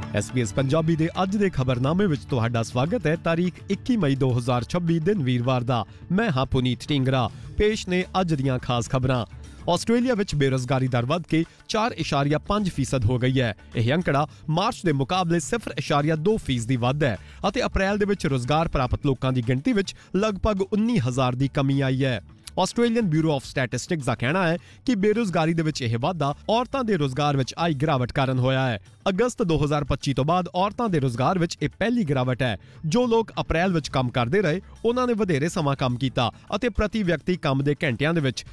SBS Punjabi ਦੇ ਅੱਜ ਦੇ ਖਬਰਨਾਮੇ ਵਿੱਚ ਤੁਹਾਡਾ ਸਵਾਗਤ ਹੈ। ਤਾਰੀਖ 21 ਮਈ 2026 ਦਿਨ ਵੀਰਵਾਰ ਦਾ। ਮੈਂ ਹਾਂ ਪੁਨੀਤ ਢਿੰਗਰਾ। ਪੇਸ਼ ਨੇ ਅੱਜ ਦੀਆਂ ਖਾਸ ਖਬਰਾਂ। ਆਸਟ੍ਰੇਲੀਆ ਵਿੱਚ ਬੇਰੁਜ਼ਗਾਰੀ ਦਰ ਵੱਧ ਕੇ 4.5% ਹੋ ਗਈ ਹੈ। ਇਹ ਅੰਕੜਾ ਮਾਰਚ ਦੇ ਮੁਕਾਬਲੇ 0.2% ਦੀ ਵੱਧ ਹੈ ਅਤੇ ਅਪ੍ਰੈਲ ਦੇ ਵਿੱਚ ਰੁਜ਼ਗਾਰ ਪ੍ਰਾਪਤ ਲੋਕਾਂ ਦੀ ਗਿਣਤੀ ਵਿੱਚ ਲਗਭਗ 19,000 ਦੀ ਕਮੀ ਆਈ ਹੈ। ਆਸਟ੍ਰੇਲੀਅਨ ਬਿਊਰੋ ਆਫ ਸਟੈਟਿਸਟਿਕਸ ਦਾ ਕਹਿਣਾ ਹੈ ਕਿ ਬੇਰੁਜ਼ਗਾਰੀ ਦੇ ਵਿੱਚ ਇਹ ਵਾਧਾ ਔਰਤਾਂ ਦੇ ਰੁਜ਼ਗਾਰ ਵਿੱਚ ਆਈ ਗਿਰਾਵਟ ਕਾਰਨ ਹੋਇਆ ਹੈ। ਅਗਸਤ 2025 ਤੋਂ ਬਾਅਦ ਔਰਤਾਂ ਦੇ ਰੁਜ਼ਗਾਰ ਵਿੱਚ ਇਹ ਪਹਿਲੀ ਗਿਰਾਵਟ ਹੈ। ਜੋ ਲੋਕ ਅਪ੍ਰੈਲ ਵਿੱਚ ਕੰਮ ਕਰਦੇ ਰਹੇ, ਉਹਨਾਂ ਨੇ ਵਧੇਰੇ ਸਮਾਂ ਕੰਮ ਕੀਤਾ ਅਤੇ ਪ੍ਰਤੀ ਵਿਅਕਤੀ ਕੰਮ ਦੇ ਘੰਟਿਆਂ ਦੇ ਵਿੱਚ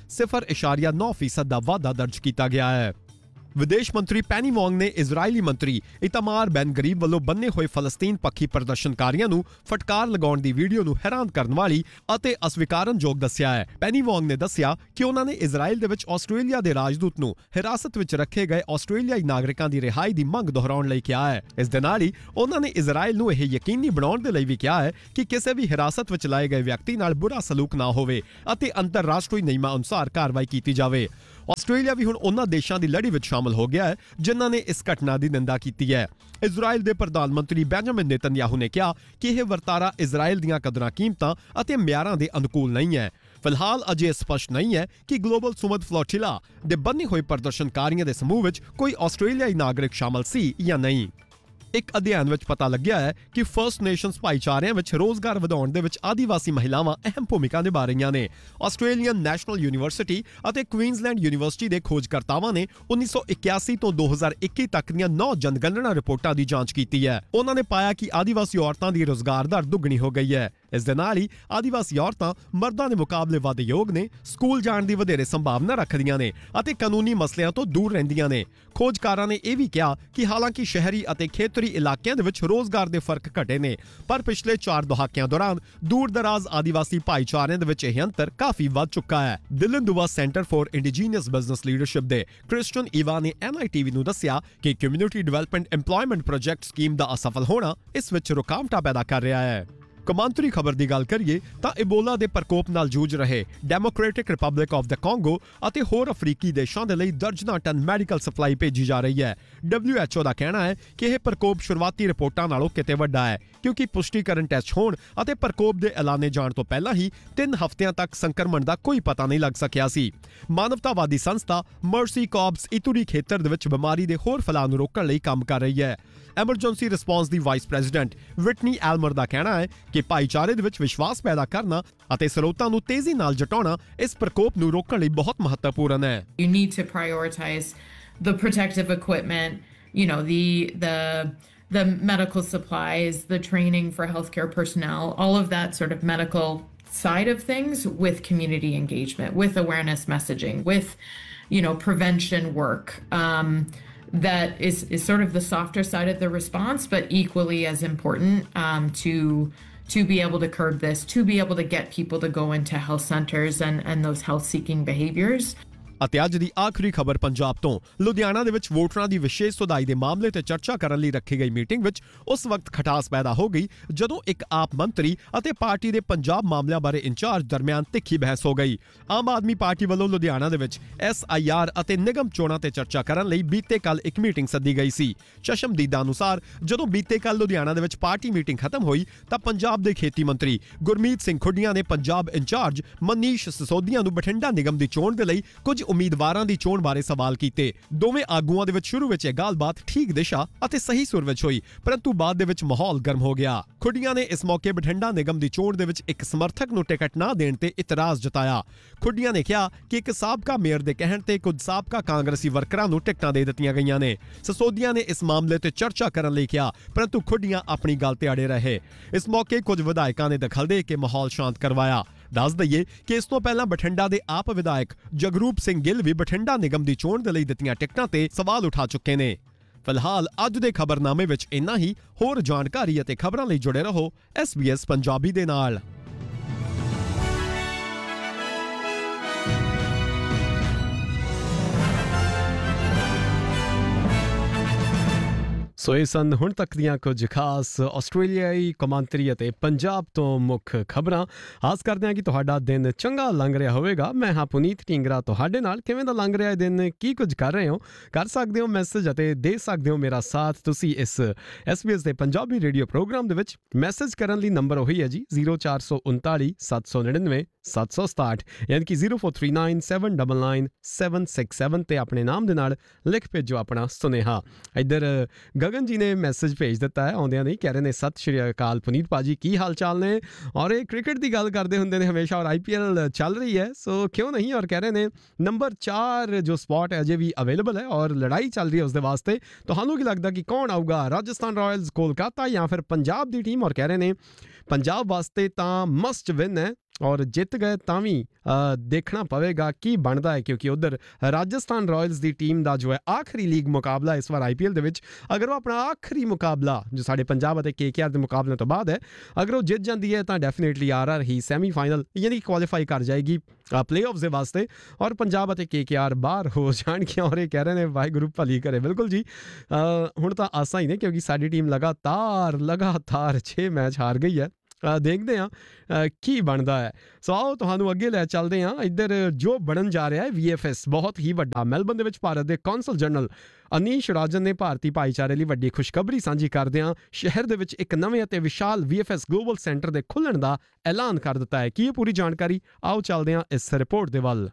0.9% ਦਾ ਵਾਧਾ ਦਰਜ ਕੀਤਾ ਗਿਆ ਹੈ। ਵਿਦੇਸ਼ ਮੰਤਰੀ ਪੈਨੀ ਵੋਂਗ ਨੇ ਇਜ਼ਰਾਈਲੀ ਮੰਤਰੀ ਇਤਾਮਾਰ ਬੈਨ ਗਰੀਬ ਵੱਲੋਂ ਬੰਨੇ ਹੋਏ ਫਲਸਤੀਨ ਪੱਖੀ ਪ੍ਰਦਰਸ਼ਨਕਾਰੀਆਂ ਨੂੰ ਫਟਕਾਰ ਲਗਾਉਣ ਦੀ ਵੀਡੀਓ ਨੂੰ ਹੈਰਾਨ ਕਰਨ ਵਾਲੀ ਅਤੇ ਅਸਵੀਕਾਰਨਯੋਗ ਦੱਸਿਆ ਹੈ। ਪੈਨੀ ਵੋਂਗ ਨੇ ਦੱਸਿਆ ਕਿ ਉਹਨਾਂ ਨੇ ਇਜ਼ਰਾਈਲ ਦੇ ਵਿੱਚ ਆਸਟ੍ਰੇਲੀਆ ਦੇ ਰਾਜਦੂਤ ਨੂੰ ਹਿਰਾਸਤ ਵਿੱਚ ਰੱਖੇ ਗਏ ਆਸਟ੍ਰੇਲੀਆਈ ਨਾਗਰਿਕਾਂ ਦੀ ਰਿਹਾਈ ਦੀ ਮੰਗ ਦੁਹਰਾਉਣ ਲਈ ਕਿਹਾ ਹੈ। ਇਸ ਦੇ ਨਾਲ ਹੀ ਉਹਨਾਂ ਨੇ ਇਜ਼ਰਾਈਲ ਨੂੰ ਇਹ ਯਕੀਨੀ ਬਣਾਉਣ ਦੇ ਲਈ ਵੀ ਕਿਹਾ ਹੈ ਕਿ ਕਿਸੇ ਵੀ ਹਿਰਾਸਤ ਵਿੱਚ ਲਾਏ ਗਏ ਵਿਅਕਤੀ ਨਾਲ ਬੁਰਾ ਸਲੂਕ ਨਾ ਹੋਵੇ ਅਤੇ ਅੰਤਰਰਾਸ਼ਟਰੀ ਨਿਯਮਾਂ ਅਨੁਸਾਰ ਕਾਰਵਾਈ ਕੀਤੀ ਜਾਵੇ। ਆਸਟ੍ਰੇਲੀਆ ਵੀ ਹੁਣ ਉਹਨਾਂ ਦੇਸ਼ਾਂ ਦੀ ਲੜੀ ਵਿੱਚ ਸ਼ਾਮਲ ਹੋ ਗਿਆ ਹੈ ਜਿਨ੍ਹਾਂ ਨੇ ਇਸ ਘਟਨਾ ਦੀ ਨਿੰਦਾ ਕੀਤੀ ਹੈ। ਇਜ਼ਰਾਈਲ ਦੇ ਪ੍ਰਧਾਨ ਮੰਤਰੀ ਬੈਂਜਾਮਿਨ ਨੇਤਨਯਾਹੂ ਨੇ ਕਿਹਾ ਕਿ ਇਹ ਵਰਤਾਰਾ ਇਜ਼ਰਾਈਲ ਦੀਆਂ ਕਦਰਾਂ ਕੀਮਤਾਂ ਅਤੇ ਮਿਆਰਾਂ ਦੇ ਅਨੁਕੂਲ ਨਹੀਂ ਹੈ। ਫਿਲਹਾਲ ਅਜੇ ਸਪਸ਼ਟ ਨਹੀਂ ਹੈ ਕਿ ਗਲੋਬਲ ਸੁਮਦ ਫਲੋਟਿਲਾ ਦੇ ਬੰਨੇ ਹੋਏ ਪ੍ਰਦਰਸ਼ਨਕਾਰੀਆਂ ਦੇ ਸਮੂਹ ਵਿੱਚ ਕੋਈ ਆਸਟ੍ਰੇਲੀਆਈ ਨਾਗਰਿਕ ਸ਼ਾਮਲ ਸੀ ਜਾਂ ਨਹੀਂ। ਇੱਕ ਅਧਿਐਨ ਵਿੱਚ ਪਤਾ ਲੱਗਿਆ ਹੈ ਕਿ ਫਰਸਟ ਨੇਸ਼ਨਸ ਭਾਈਚਾਰਿਆਂ ਵਿੱਚ ਰੋਜ਼ਗਾਰ ਵਧਾਉਣ ਦੇ ਵਿੱਚ ਆਦੀਵਾਸੀ ਮਹਿਲਾਵਾਂ ਅਹਿਮ ਭੂਮਿਕਾ ਨਿਭਾ ਰਹੀਆਂ ਨੇ। ਆਸਟ੍ਰੇਲੀਅਨ ਨੈਸ਼ਨਲ ਯੂਨੀਵਰਸਿਟੀ ਅਤੇ ਕੁਈਨਜ਼ਲੈਂਡ ਯੂਨੀਵਰਸਿਟੀ ਦੇ ਖੋਜਕਰਤਾਵਾਂ ਨੇ 1981 ਤੋਂ 2021 ਤੱਕ ਦੀਆਂ 9 ਜਨਗਣਨਾ ਰਿਪੋਰਟਾਂ ਦੀ ਜਾਂਚ ਕੀਤੀ ਹੈ। ਉਹਨਾਂ ਨੇ ਪਾਇਆ ਕਿ ਆਦੀਵਾਸੀ ਔਰਤਾਂ ਦੀ ਰੁਜ਼ਗਾਰ ਦਰ ਦੁੱਗਣੀ ਹੋ ਗਈ ਹੈ। ਇਸ ਦੇ ਨਾਲ ਹੀ ਆਦੀਵਾਸੀ ਔਰਤਾਂ ਮਰਦਾਂ ਦੇ ਮੁਕਾਬਲੇ ਵੱਧ ਯੋਗ ਨੇ, ਸਕੂਲ ਜਾਣ ਦੀ ਵਧੇਰੇ ਸੰਭਾਵਨਾ ਰੱਖਦੀਆਂ ਨੇ ਅਤੇ ਕਾਨੂੰਨੀ ਮਸਲਿਆਂ ਤੋਂ ਦੂਰ ਰਹਿੰਦੀਆਂ ਨੇ। ਖੋਜਕਾਰਾਂ ਨੇ ਇਹ ਵੀ ਕਿਹਾ ਕਿ ਹਾਲਾਂਕਿ ਸ਼ਹਿਰੀ ਅਤੇ ਖੇਤਰੀ ਇਲਾਕਿਆਂ ਦੇ ਵਿੱਚ ਰੋਜ਼ਗਾਰ ਦੇ ਫਰਕ ਘਟੇ ਨੇ, ਪਰ ਪਿਛਲੇ 4 ਦਹਾਕਿਆਂ ਦੌਰਾਨ ਦੂਰ-ਦਰਾਜ਼ ਆਦੀਵਾਸੀ ਭਾਈਚਾਰਿਆਂ ਦੇ ਵਿੱਚ ਇਹ ਅੰਤਰ ਕਾਫੀ ਵੱਧ ਚੁੱਕਾ ਹੈ। ਦਿਲਨ ਦੁਆ centre for indigenous business leadership ਦੇ ਕ੍ਰਿਸਟੀਅਨ ਈਵਾ ਨੇ NITV ਨੂੰ ਦੱਸਿਆ ਕਿ community development employment project scheme ਦਾ ਅਸਫਲ ਹੋਣਾ ਇਸ ਵਿੱਚ ਰੁਕਾਵਟਾਂ ਪੈਦਾ ਕਰ ਰਿਹਾ ਹੈ। ਕੌਮਾਂਤਰੀ ਖਬਰ ਦੀ ਗੱਲ ਕਰੀਏ ਤਾਂ ਇਬੋਲਾ ਦੇ ਪ੍ਰਕੋਪ ਨਾਲ ਜੂਝ ਰਹੇ democratic republic of the Congo ਅਤੇ ਹੋਰ ਅਫਰੀਕੀ ਦੇਸ਼ਾਂ ਦੇ ਲਈ ਦਰਜਨਾਂ ਟਨ ਮੈਡੀਕਲ ਸਪਲਾਈ ਭੇਜੀ ਜਾ ਰਹੀ ਹੈ। WHO ਦਾ ਕਹਿਣਾ ਹੈ ਕਿ ਇਹ ਪ੍ਰਕੋਪ ਸ਼ੁਰੂਆਤੀ ਰਿਪੋਰਟਾਂ ਨਾਲੋਂ ਕਿਤੇ ਵੱਡਾ ਹੈ ਕਿਉਂਕਿ ਪੁਸ਼ਟੀਕਰਨ ਟੈਸਟ ਹੋਣ ਅਤੇ ਪ੍ਰਕੋਪ ਦੇ ਐਲਾਨੇ ਜਾਣ ਤੋਂ ਪਹਿਲਾਂ ਹੀ 3 ਹਫ਼ਤਿਆਂ ਤੱਕ ਸੰਕਰਮਣ ਦਾ ਕੋਈ ਪਤਾ ਨਹੀਂ ਲੱਗ ਸਕਿਆ ਸੀ। ਮਾਨਵਤਾਵਾਦੀ ਸੰਸਥਾ ਮਰਸੀ ਕਾਰਪਸ ਇਤੂਰੀ ਖੇਤਰ ਦੇ ਵਿੱਚ ਬਿਮਾਰੀ ਦੇ ਹੋਰ ਫੈਲਾਅ ਨੂੰ ਰੋਕਣ ਲਈ ਕੰਮ ਕਰ ਰਹੀ ਹੈ। ਐਮਰਜੈਂਸੀ ਰਿਸਪੌਂਸ ਦੀ ਵਾਈਸ ਪ੍ਰੈਜ਼ੀਡੈਂਟ ਵਿਟਨੀ ਐਲਮਰ ਦਾ ਕਹਿਣਾ ਹੈ ਕਿ ਭਾਈਚਾਰੇ ਦੇ ਵਿੱਚ ਵਿਸ਼ਵਾਸ ਪੈਦਾ ਕਰਨਾ ਅਤੇ ਸਰੋਤਾਂ ਨੂੰ ਤੇਜ਼ੀ ਨਾਲ ਜਟਾਉਣਾ ਇਸ ਪ੍ਰਕੋਪ ਨੂੰ ਰੋਕਣ ਲਈ ਬਹੁਤ ਮਹੱਤਵਪੂਰਨ ਹੈ। You need to prioritize the protective equipment, the medical supplies, the training for healthcare personnel, all of that sort of medical side of things with community engagement, with awareness messaging, with, prevention work. That is sort of the softer side of the response, but equally as important to be able to curb this, to be able to get people to go into health centers and those health-seeking behaviors. ਅਤੇ ਅੱਜ ਦੀ ਆਖਰੀ ਖਬਰ ਪੰਜਾਬ ਤੋਂ। ਲੁਧਿਆਣਾ ਦੇ ਵਿੱਚ ਵੋਟਰਾਂ ਦੀ ਵਿਸ਼ੇਸ਼ ਸੁਧਾਈ ਦੇ ਮਾਮਲੇ ਤੇ ਚਰਚਾ ਕਰਨ ਲਈ ਰੱਖੀ ਗਈ ਮੀਟਿੰਗ ਵਿੱਚ ਉਸ ਵਕਤ ਖਟਾਸ ਪੈਦਾ ਹੋ ਗਈ ਜਦੋਂ ਇੱਕ ਆਪ ਮੰਤਰੀ ਅਤੇ ਪਾਰਟੀ ਦੇ ਪੰਜਾਬ ਮਾਮਲਿਆਂ ਬਾਰੇ ਇੰਚਾਰਜ ਦਰਮਿਆਨ ਤਿੱਖੀ ਬਹਿਸ ਹੋ ਗਈ। ਆਮ ਆਦਮੀ ਪਾਰਟੀ ਵੱਲੋਂ ਲੁਧਿਆਣਾ ਦੇ ਵਿੱਚ SIR ਅਤੇ ਨਿਗਮ ਚੋਣਾਂ ਤੇ ਚਰਚਾ ਕਰਨ ਲਈ ਬੀਤੇ ਕੱਲ ਇੱਕ ਮੀਟਿੰਗ ਸੱਦੀ ਗਈ ਸੀ। ਚਸ਼ਮਦੀਦਾਂ ਅਨੁਸਾਰ ਜਦੋਂ ਬੀਤੇ ਕੱਲ ਲੁਧਿਆਣਾ ਦੇ ਵਿੱਚ ਪਾਰਟੀ ਮੀਟਿੰਗ ਖਤਮ ਹੋਈ ਤਾਂ ਪੰਜਾਬ ਦੇ ਖੇਤੀ ਮੰਤਰੀ ਗੁਰਮੀਤ ਸਿੰਘ ਖੁੱਡੀਆਂ ਨੇ ਪੰਜਾਬ ਇੰਚਾਰਜ ਮਨੀਸ਼ ਸਿਸੋਦੀਆ ਨੂੰ ਬਠਿੰਡਾ ਨਿਗਮ ਦੀ ਚੋਣ ਦੇ ਲਈ ਕੁਝ ਉਮੀਦਵਾਰਾਂ ਦੀ ਚੋਣ ਬਾਰੇ ਸਵਾਲ ਕੀਤੇ। ਦੋਵੇਂ ਆਗੂਆਂ ਦੇ ਵਿੱਚ ਸ਼ੁਰੂ ਵਿੱਚ ਇਹ ਗੱਲਬਾਤ ਠੀਕ ਦਿਸ਼ਾ ਅਤੇ ਸਹੀ ਸੁਰ ਵਿੱਚ ਹੋਈ, ਪਰੰਤੂ ਬਾਅਦ ਦੇ ਵਿੱਚ ਮਾਹੌਲ ਗਰਮ ਹੋ ਗਿਆ। ਖੁੱਡੀਆਂ ਨੇ ਇਸ ਮੌਕੇ ਬਠਿੰਡਾ ਨਿਗਮ ਦੀ ਚੋਣ ਦੇ ਵਿੱਚ ਇੱਕ ਸਮਰਥਕ ਨੂੰ ਟਿਕਟ ਨਾ ਦੇਣ ਤੇ ਇਤਰਾਜ਼ ਜਤਾਇਆ। ਖੁੱਡੀਆਂ ਨੇ ਕਿਹਾ ਕਿ ਇੱਕ ਸਾਬਕਾ ਮੇਅਰ ਦੇ ਕਹਿਣ ਤੇ ਕੁਝ ਸਾਬਕਾ ਕਾਂਗਰਸੀ ਵਰਕਰਾਂ ਨੂੰ ਟਿਕਟਾਂ ਦੇ ਦਿੱਤੀਆਂ ਗਈਆਂ ਨੇ। ਸਿਸੋਦੀਆ ਨੇ ਇਸ ਮਾਮਲੇ ਤੇ ਚਰਚਾ ਕਰਨ ਲਈ ਕਿਹਾ, ਪਰੰਤੂ ਖੁੱਡੀਆਂ ਆਪਣੀ ਗੱਲ ਤੇ ਅੜੇ ਰਹੇ। ਇਸ ਮੌਕੇ ਕੁਝ ਵਿਧਾਇਕਾਂ ਨੇ ਦਖਲ ਦੇ ਕੇ ਮਾਹੌਲ ਸ਼ਾਂਤ ਕਰਵਾਇਆ। ਦੱਸ ਦਈਏ ਕਿ ਇਸ ਤੋਂ ਪਹਿਲਾਂ ਬਠਿੰਡਾ ਦੇ ਆਪ ਵਿਧਾਇਕ ਜਗਰੂਪ ਸਿੰਘ ਗਿੱਲ ਵੀ ਬਠਿੰਡਾ ਨਿਗਮ ਦੀ ਚੋਣ ਦੇ ਲਈ ਦਿੱਤੀਆਂ ਟਿਕਟਾਂ ਤੇ ਸਵਾਲ ਉਠਾ ਚੁੱਕੇ ਨੇ। ਫਿਲਹਾਲ ਅੱਜ ਦੇ ਖਬਰਨਾਮੇ ਵਿੱਚ ਇੰਨਾ ਹੀ। ਹੋਰ ਜਾਣਕਾਰੀ ਅਤੇ ਖਬਰਾਂ ਲਈ ਜੁੜੇ ਰਹੋ SBS ਪੰਜਾਬੀ ਦੇ ਨਾਲ। ਸੋ ਇਹ ਸਨ ਹੁਣ ਤੱਕ ਦੀਆਂ ਕੁਝ ਖਾਸ ਆਸਟ੍ਰੇਲੀਆਈ ਕੌਮਾਂਤਰੀ ਅਤੇ ਪੰਜਾਬ ਤੋਂ ਮੁੱਖ ਖਬਰਾਂ। ਆਸ ਕਰਦੇ ਹਾਂ ਕਿ ਤੁਹਾਡਾ ਦਿਨ ਚੰਗਾ ਲੰਘ ਰਿਹਾ ਹੋਵੇਗਾ। ਮੈਂ ਹਾਂ ਪੁਨੀਤ ਢੀਂਗਰਾ, ਤੁਹਾਡੇ ਨਾਲ ਕਿਵੇਂ ਦਾ ਲੰਘ ਰਿਹਾ ਇਹ ਦਿਨ, ਕੀ ਕੁਝ ਕਰ ਰਹੇ ਹੋ, ਕਰ ਸਕਦੇ ਹੋ ਮੈਸੇਜ ਅਤੇ ਦੇ ਸਕਦੇ ਹੋ ਮੇਰਾ ਸਾਥ ਤੁਸੀਂ ਇਸ SBS ਦੇ ਪੰਜਾਬੀ ਰੇਡੀਓ ਪ੍ਰੋਗਰਾਮ ਦੇ ਵਿੱਚ। ਮੈਸੇਜ ਕਰਨ ਲਈ ਨੰਬਰ ਉਹੀ ਹੈ ਜੀ 0439 799 767 ਯਾਨੀ ਕਿ 0439 799 767 ਤੇ ਆਪਣੇ ਨਾਮ ਦੇ ਨਾਲ ਲਿਖ ਭੇਜੋ ਆਪਣਾ ਸੁਨੇਹਾ। ਇੱਧਰ ਗਗਨ ਜੀ ਨੇ ਮੈਸੇਜ ਭੇਜ ਦਿੱਤਾ ਹੈ ਆਉਂਦਿਆਂ ਨਹੀਂ, ਕਹਿ ਰਹੇ ਨੇ ਸਤਿ ਸ਼੍ਰੀ ਅਕਾਲ ਪੁਨੀਤ ਭਾਜੀ, ਕੀ ਹਾਲ ਚਾਲ ਨੇ। ਔਰ ਇਹ ਕ੍ਰਿਕਟ ਦੀ ਗੱਲ ਕਰਦੇ ਹੁੰਦੇ ਨੇ ਹਮੇਸ਼ਾ, ਔਰ IPL ਚੱਲ ਰਹੀ ਹੈ ਸੋ ਕਿਉਂ ਨਹੀਂ। ਔਰ ਕਹਿ ਰਹੇ ਨੇ ਨੰਬਰ 4 ਜੋ ਸਪॉट ਹੈ ਅਜੇ ਵੀ ਅਵੇਲੇਬਲ ਹੈ ਔਰ ਲੜਾਈ ਚੱਲ ਰਹੀ ਹੈ ਉਸਦੇ ਵਾਸਤੇ। ਤੁਹਾਨੂੰ ਕੀ ਲੱਗਦਾ ਕਿ ਕੌਣ ਆਊਗਾ, ਰਾਜਸਥਾਨ ਰਾਇਲਸ, ਕੋਲਕਾਤਾ ਜਾਂ ਫਿਰ ਪੰਜਾਬ ਦੀ ਟੀਮ। ਔਰ ਕਹਿ ਰਹੇ ਨੇ ਪੰਜਾਬ ਵਾਸਤੇ ਤਾਂ ਮਸਟ ਵਿਨ ਹੈ ਔਰ ਜਿੱਤ ਗਏ ਤਾਂ ਵੀ ਦੇਖਣਾ ਪਵੇਗਾ ਕੀ ਬਣਦਾ ਹੈ, ਕਿਉਂਕਿ ਉੱਧਰ ਰਾਜਸਥਾਨ ਰਾਇਲਸ ਦੀ ਟੀਮ ਦਾ ਜੋ ਹੈ ਆਖਰੀ ਲੀਗ ਮੁਕਾਬਲਾ ਇਸ ਵਾਰ IPL ਦੇ ਵਿੱਚ, ਅਗਰ ਉਹ ਆਪਣਾ ਆਖਰੀ ਮੁਕਾਬਲਾ ਜੋ ਸਾਡੇ ਪੰਜਾਬ ਅਤੇ KKR ਦੇ ਮੁਕਾਬਲੇ ਤੋਂ ਬਾਅਦ ਹੈ, ਅਗਰ ਉਹ ਜਿੱਤ ਜਾਂਦੀ ਹੈ ਤਾਂ ਡੈਫੀਨੇਟਲੀ RR ਹੀ ਸੈਮੀਫਾਈਨਲ ਯਾਨੀ ਕੁਆਲੀਫਾਈ ਕਰ ਜਾਏਗੀ ਪਲੇਆਫਸ ਦੇ ਵਾਸਤੇ ਔਰ ਪੰਜਾਬ ਅਤੇ KKR ਬਾਹਰ ਹੋ ਜਾਣਗੇ। ਔਰ ਇਹ ਕਹਿ ਰਹੇ ਨੇ ਵਾਹਿਗੁਰੂ ਭਲੀ ਕਰੇ। ਬਿਲਕੁਲ ਜੀ, ਹੁਣ ਤਾਂ ਆਸਾਂ ਹੀ ਨੇ ਕਿਉਂਕਿ ਸਾਡੀ ਟੀਮ ਲਗਾਤਾਰ 6 ਮੈਚ ਹਾਰ ਗਈ ਹੈ। ਦੇਖਦੇ ਹਾਂ ਕੀ ਬਣਦਾ ਹੈ। ਸੋ ਆਓ ਤੁਹਾਨੂੰ ਅੱਗੇ ਲੈ ਚੱਲਦੇ ਹਾਂ। ਇੱਧਰ ਜੋ ਬਣਨ ਜਾ ਰਿਹਾ ਹੈ VFS ਬਹੁਤ ਹੀ ਵੱਡਾ। ਮੈਲਬਨ ਦੇ ਵਿੱਚ ਭਾਰਤ ਦੇ ਕੌਂਸਲ ਜਨਰਲ ਅਨੀਸ਼ ਰਾਜਨ ਨੇ ਭਾਰਤੀ ਭਾਈਚਾਰੇ ਲਈ ਵੱਡੀ ਖੁਸ਼ਖਬਰੀ ਸਾਂਝੀ ਕਰਦਿਆਂ ਸ਼ਹਿਰ ਦੇ ਵਿੱਚ ਇੱਕ ਨਵੇਂ ਅਤੇ ਵਿਸ਼ਾਲ VFS ਗਲੋਬਲ ਸੈਂਟਰ ਦੇ ਖੁੱਲ੍ਹਣ ਦਾ ਐਲਾਨ ਕਰ ਦਿੱਤਾ ਹੈ। ਕੀ ਇਹ ਪੂਰੀ ਜਾਣਕਾਰੀ, ਆਓ ਚੱਲਦੇ ਹਾਂ ਇਸ ਰਿਪੋਰਟ ਦੇ ਵੱਲ।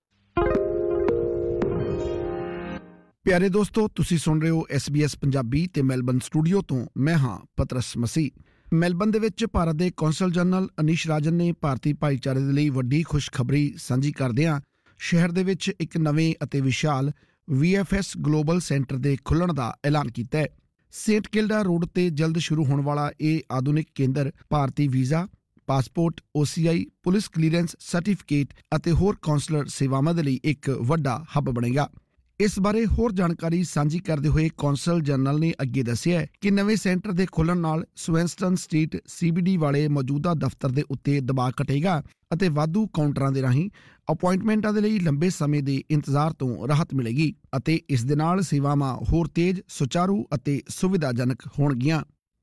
ਪਿਆਰੇ ਦੋਸਤੋ, ਤੁਸੀਂ ਸੁਣ ਰਹੇ ਹੋ SBS ਪੰਜਾਬੀ ਤੇ ਮੈਲਬਨ ਸਟੂਡੀਓ ਤੋਂ ਮੈਂ ਹਾਂ ਪਤਰਸ ਮਸੀਹ। ਮੈਲਬਨ ਦੇ ਵਿੱਚ ਭਾਰਤ ਦੇ ਕੌਂਸਲ ਜਨਰਲ ਅਨੀਸ਼ ਰਾਜਨ ਨੇ ਭਾਰਤੀ ਭਾਈਚਾਰੇ ਦੇ ਲਈ ਵੱਡੀ ਖੁਸ਼ਖਬਰੀ ਸਾਂਝੀ ਕਰਦਿਆਂ ਸ਼ਹਿਰ ਦੇ ਵਿੱਚ ਇੱਕ ਨਵੇਂ ਅਤੇ ਵਿਸ਼ਾਲ VFS ਗਲੋਬਲ ਸੈਂਟਰ ਦੇ ਖੁੱਲ੍ਹਣ ਦਾ ਐਲਾਨ ਕੀਤਾ ਹੈ। ਸੇਂਟ ਕਿਲਡਾ ਰੋਡ ਤੇ ਜਲਦ ਸ਼ੁਰੂ ਹੋਣ ਵਾਲਾ ਇਹ ਆਧੁਨਿਕ ਕੇਂਦਰ ਭਾਰਤੀ visa, passport, OCI, police clearance certificate ਅਤੇ ਹੋਰ ਕੌਂਸਲਰ ਸੇਵਾਵਾਂ ਦੇ ਲਈ ਇੱਕ ਵੱਡਾ ਹੱਬ ਬਣੇਗਾ। ਇਸ ਬਾਰੇ ਹੋਰ ਜਾਣਕਾਰੀ ਸਾਂਝੀ ਕਰਦੇ ਹੋਏ ਕੌਂਸਲ ਜਨਰਲ ਨੇ ਅੱਗੇ ਦੱਸਿਆ ਕਿ ਨਵੇਂ ਸੈਂਟਰ ਦੇ ਖੁੱਲ੍ਹਣ ਨਾਲ ਸਵੈਨਸਟਨ ਸਟਰੀਟ CBD ਵਾਲੇ ਮੌਜੂਦਾ ਦਫ਼ਤਰ ਦੇ ਉੱਤੇ ਦਬਾਅ ਘਟੇਗਾ ਅਤੇ ਵਾਧੂ ਕਾਊਂਟਰਾਂ ਦੇ ਰਾਹੀਂ ਅਪਾਇੰਟਮੈਂਟਾਂ ਦੇ ਲਈ ਲੰਬੇ ਸਮੇਂ ਦੇ ਇੰਤਜ਼ਾਰ ਤੋਂ ਰਾਹਤ ਮਿਲੇਗੀ ਅਤੇ ਇਸ ਦੇ ਨਾਲ ਸੇਵਾਵਾਂ ਹੋਰ ਤੇਜ਼, ਸੁਚਾਰੂ ਅਤੇ ਸੁਵਿਧਾਜਨਕ ਹੋਣਗੀਆਂ।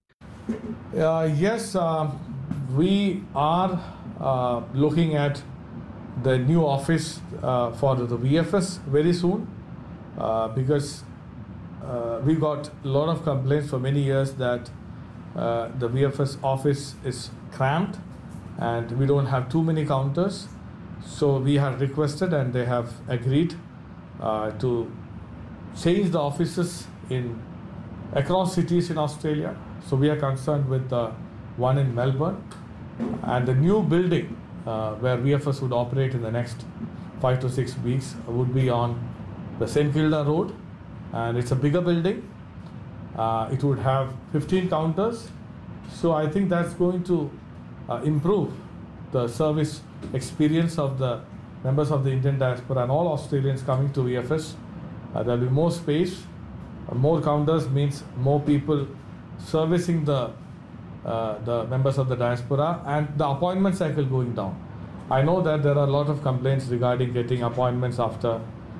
Yes, we are looking at the new office for the VFS very soon. Because we got a lot of complaints for many years that the VFS office is cramped and we don't have too many counters. So we have requested and they have agreed to change the offices across cities in Australia. So we are concerned with the one in Melbourne, and the new building where VFS would operate in the next 5 to 6 weeks would be on the St Kilda Road, and it's a bigger building. It would have 15 counters, so I think that's going to improve the service experience of the members of the Indian diaspora and all Australians coming to VFS. There'll be more space, more counters means more people servicing the members of the diaspora, and the appointment cycle going down. I know that there are a lot of complaints regarding getting appointments after